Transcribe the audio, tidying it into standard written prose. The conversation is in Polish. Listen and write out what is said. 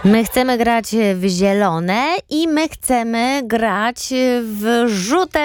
My chcemy grać w zielone i my chcemy grać w rzutę